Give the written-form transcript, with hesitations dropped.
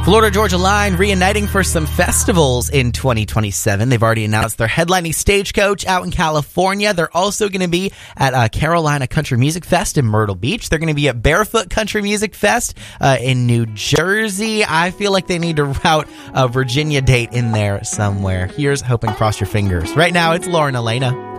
Florida Georgia Line reuniting for some festivals in 2027. They've already announced they're headlining Stagecoach out in California. They're also going to be at Carolina Country Music Fest in Myrtle Beach. They're going to be at Barefoot Country Music Fest in New Jersey. I feel like they need to route a Virginia date in there somewhere. Here's hoping, cross your fingers. Right now, it's Lauren Elena.